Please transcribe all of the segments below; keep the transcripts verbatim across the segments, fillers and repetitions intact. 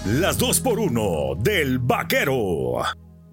las dos por uno del Vaquero.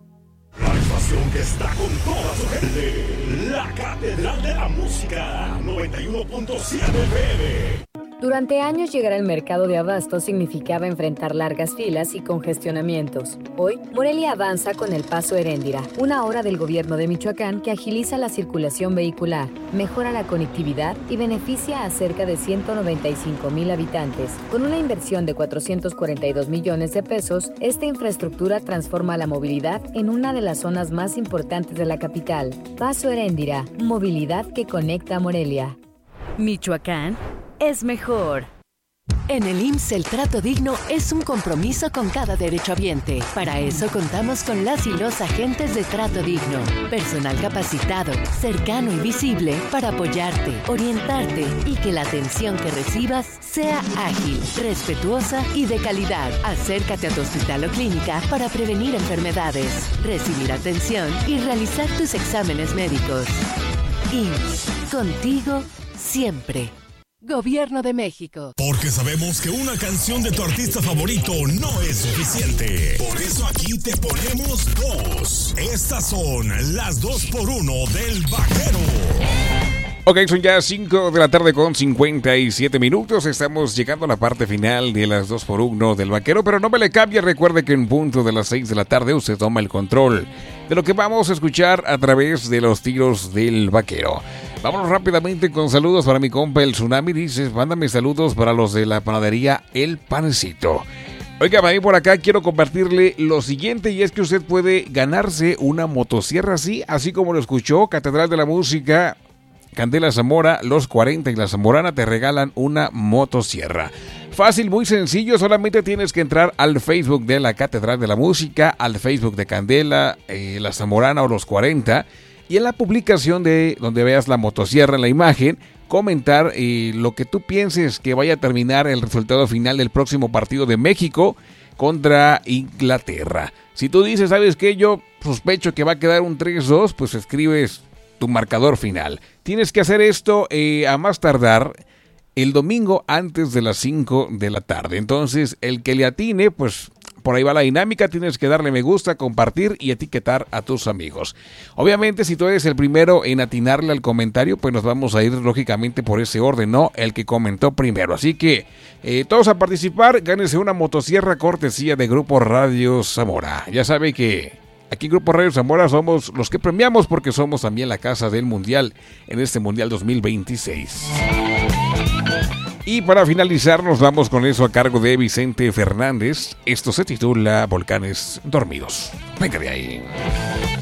La estación que está con toda su gente, la Catedral de la Música, noventa y uno punto siete F M. Durante años llegar al mercado de abasto significaba enfrentar largas filas y congestionamientos. Hoy, Morelia avanza con el Paso Heréndira, una obra del gobierno de Michoacán que agiliza la circulación vehicular, mejora la conectividad y beneficia a cerca de ciento noventa y cinco mil habitantes. Con una inversión de cuatrocientos cuarenta y dos millones de pesos, esta infraestructura transforma la movilidad en una de las zonas más importantes de la capital. Paso Heréndira, movilidad que conecta a Morelia. Michoacán es mejor. En el I M S S el trato digno es un compromiso con cada derechohabiente. Para eso contamos con las y los agentes de Trato Digno. Personal capacitado, cercano y visible para apoyarte, orientarte y que la atención que recibas sea ágil, respetuosa y de calidad. Acércate a tu hospital o clínica para prevenir enfermedades, recibir atención y realizar tus exámenes médicos. I M S S, contigo siempre. Gobierno de México. Porque sabemos que una canción de tu artista favorito no es suficiente. Por eso aquí te ponemos dos. Estas son las dos por uno del Vaquero. Ok, son ya cinco de la tarde con cincuenta y siete minutos. Estamos llegando a la parte final de las dos por uno del Vaquero, pero no me le cambie. Recuerde que en punto de las seis de la tarde usted toma el control de lo que vamos a escuchar a través de los tiros del Vaquero. Vámonos rápidamente con saludos para mi compa el Tsunami. Dices, mándame saludos para los de la panadería El Panecito. Oiga, para mí por acá quiero compartirle lo siguiente, y es que usted puede ganarse una motosierra así, así como lo escuchó. Catedral de la Música, Candela Zamora, Los cuarenta y La Zamorana te regalan una motosierra. Fácil, muy sencillo, solamente tienes que entrar al Facebook de la Catedral de la Música, al Facebook de Candela, eh, La Zamorana o Los cuarenta, y en la publicación de donde veas la motosierra en la imagen, comentar eh, lo que tú pienses que vaya a terminar el resultado final del próximo partido de México contra Inglaterra. Si tú dices, ¿sabes qué? Yo sospecho que va a quedar un tres dos, pues escribes tu marcador final. Tienes que hacer esto eh, a más tardar el domingo antes de las cinco de la tarde. Entonces, el que le atine, pues por ahí va la dinámica. Tienes que darle me gusta, compartir y etiquetar a tus amigos. Obviamente, si tú eres el primero en atinarle al comentario, pues nos vamos a ir lógicamente por ese orden, ¿no? El que comentó primero. Así que eh, todos a participar. Gánese una motosierra cortesía de Grupo Radio Zamora. Ya sabe que aquí en Grupo Radio Zamora somos los que premiamos, porque somos también la casa del Mundial en este Mundial dos mil veintiséis. Y para finalizar nos vamos con eso a cargo de Vicente Fernández. Esto se titula Volcanes Dormidos. Venga de ahí.